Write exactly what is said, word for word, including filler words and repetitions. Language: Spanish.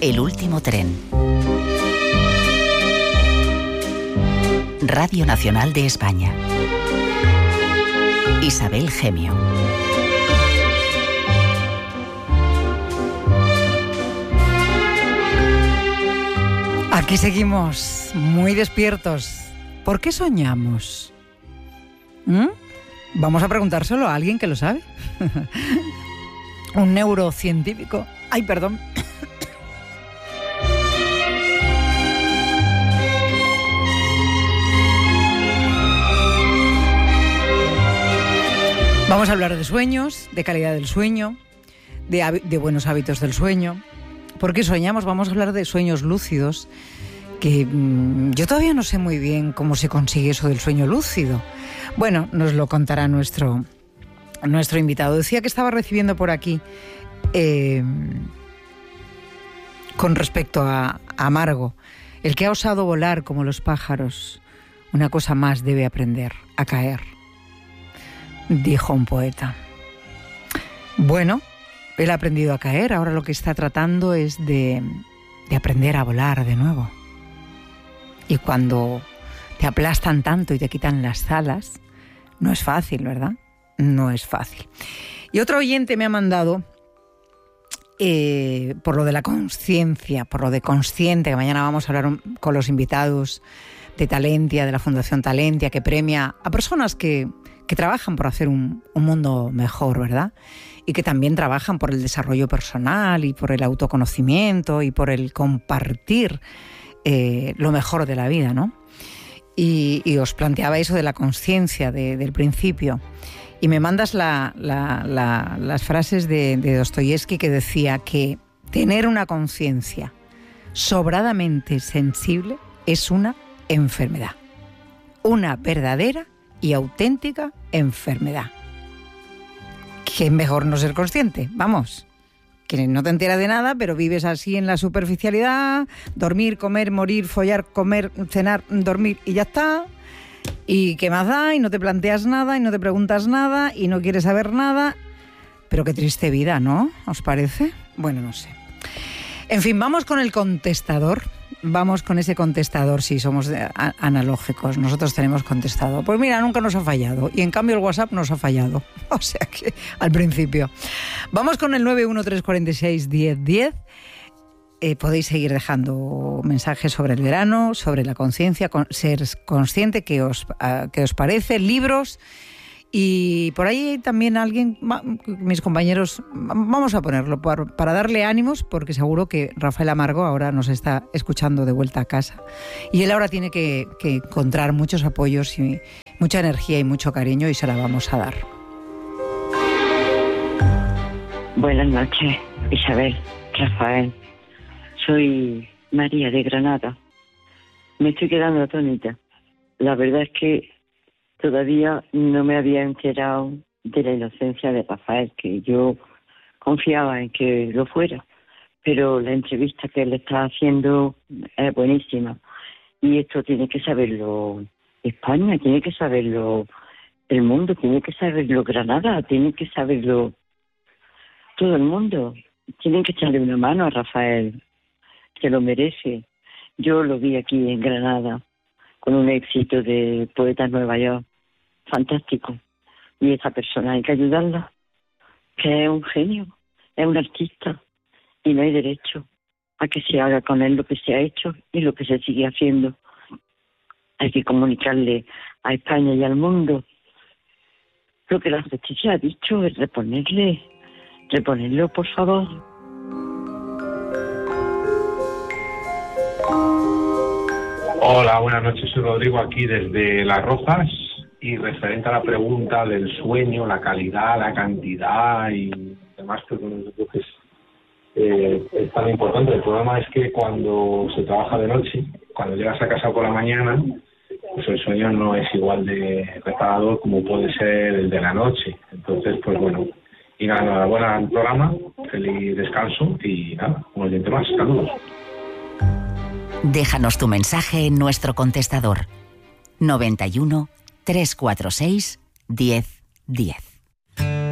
El último tren. Radio Nacional de España. Isabel Gemio. Aquí seguimos, muy despiertos. ¿Por qué soñamos? ¿Mm? Vamos a preguntárselo a alguien que lo sabe. Un neurocientífico. Ay, perdón. Vamos a hablar de sueños, de calidad del sueño, de, de buenos hábitos del sueño. ¿Por qué soñamos? Vamos a hablar de sueños lúcidos, que mmm, yo todavía no sé muy bien cómo se consigue eso del sueño lúcido. Bueno, nos lo contará nuestro, nuestro invitado. Decía que estaba recibiendo por aquí, eh, con respecto a, a Margo, el que ha osado volar como los pájaros, una cosa más debe aprender, a caer, dijo un poeta. Bueno, él ha aprendido a caer, ahora lo que está tratando es de, de aprender a volar de nuevo. Y cuando te aplastan tanto y te quitan las alas, no es fácil, ¿verdad? No es fácil. Y otro oyente me ha mandado, eh, por lo de la conciencia, por lo de consciente, que mañana vamos a hablar con los invitados de Talentia, de la Fundación Talentia, que premia a personas que, que trabajan por hacer un, un mundo mejor, ¿verdad? Y que también trabajan por el desarrollo personal y por el autoconocimiento y por el compartir eh, lo mejor de la vida, ¿no? Y, y os planteaba eso de la conciencia de, del principio. Y me mandas la, la, la, las frases de, de Dostoyevsky, que decía que tener una conciencia sobradamente sensible es una enfermedad. Una verdadera y auténtica enfermedad. Que es mejor no ser consciente, vamos, que no te enteras de nada, pero vives así en la superficialidad, dormir, comer, morir, follar, comer, cenar, dormir y ya está, y qué más da, y no te planteas nada, y no te preguntas nada, y no quieres saber nada, pero qué triste vida, ¿no? ¿Os parece? Bueno, no sé. En fin, vamos con el contestador. Vamos con ese contestador, si somos analógicos. Nosotros tenemos contestador. Pues mira, nunca nos ha fallado. Y en cambio el WhatsApp nos ha fallado. O sea que al principio. Vamos con el nueve uno tres cuatro seis, diez diez. Eh, podéis seguir dejando mensajes sobre el verano, sobre la conciencia, con, ser consciente, qué os, uh, qué os parece, libros. Y por ahí también alguien, mis compañeros, vamos a ponerlo para, para darle ánimos, porque seguro que Rafael Amargo ahora nos está escuchando de vuelta a casa. Y él ahora tiene que, que encontrar muchos apoyos y mucha energía y mucho cariño, y se la vamos a dar. Buenas noches, Isabel, Rafael. Soy María de Granada. Me estoy quedando atónita. La verdad es que todavía no me había enterado de la inocencia de Rafael, que yo confiaba en que lo fuera, pero la entrevista que le está haciendo es buenísima. Y esto tiene que saberlo España, tiene que saberlo el mundo, tiene que saberlo Granada, tiene que saberlo todo el mundo. Tienen que echarle una mano a Rafael, que lo merece. Yo lo vi aquí en Granada, con un éxito de Poetas Nueva York. Fantástico. Y esa persona hay que ayudarla, que es un genio, es un artista, y no hay derecho a que se haga con él lo que se ha hecho y lo que se sigue haciendo. Hay que comunicarle a España y al mundo lo que la justicia ha dicho, es reponerle, reponerlo, por favor. Hola, buenas noches, soy Rodrigo aquí desde Las Rozas. Y referente a la pregunta del sueño, la calidad, la cantidad y demás, que creo que es, eh, es tan importante. El problema es que cuando se trabaja de noche, cuando llegas a casa por la mañana, pues el sueño no es igual de reparador como puede ser el de la noche. Entonces, pues bueno, y nada, enhorabuena al programa, feliz descanso y nada, un oyente más, saludos. Déjanos tu mensaje en nuestro contestador noventa y uno, tres cuatro seis, diez diez.